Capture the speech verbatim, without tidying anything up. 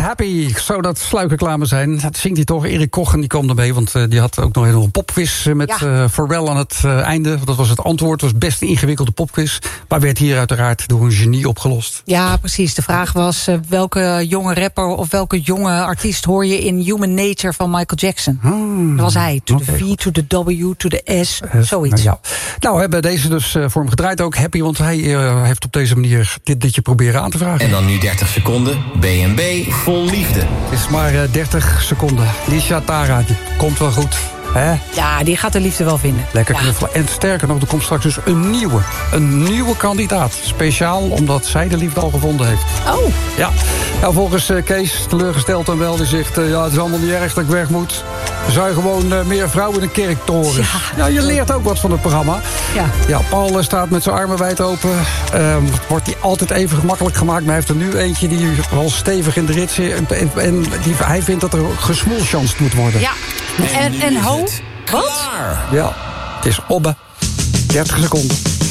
Happy. Zou dat sluikreclame zijn? Dat zingt hij toch. Erik Koch, en die kwam erbij, want uh, die had ook nog een popquiz met ja. uh, Pharrell aan het uh, einde. Dat was het antwoord. Het was best een ingewikkelde popquiz. Maar werd hier uiteraard door een genie opgelost. Ja, precies. De vraag was uh, welke jonge rapper of welke jonge artiest hoor je in Human Nature van Michael Jackson? Hmm. Dat was hij. To okay, the V, to the W, to the S, uh, zoiets. Ja. Nou, we hebben deze dus uh, voor hem gedraaid ook. Happy, want hij uh, heeft op deze manier dit liedje proberen aan te vragen. En dan nu dertig seconden. B en B vol liefde. Het is maar uh, dertig seconden. Lisha Tara, die komt wel goed. Hè? Ja, die gaat de liefde wel vinden. Lekker ja. knuffelen. En sterker nog, er komt straks dus een nieuwe. Een nieuwe kandidaat. Speciaal omdat zij de liefde al gevonden heeft. Oh. Ja. Nou, volgens uh, Kees, teleurgesteld dan wel, die zegt... Uh, ja, het is allemaal niet erg dat ik weg moet. Er zijn gewoon uh, meer vrouwen in de kerktorens. Ja. ja, je leert ook wat van het programma. Ja, ja Paul uh, staat met zijn armen wijd open. Uh, wordt hij altijd even gemakkelijk gemaakt. Maar hij heeft er nu eentje die wel stevig in de rit zit. En, en, en die, hij vindt dat er gesmoelchanced moet worden. Ja, en, en ho? Wat? Klaar. Ja, het is Obbe. dertig seconden.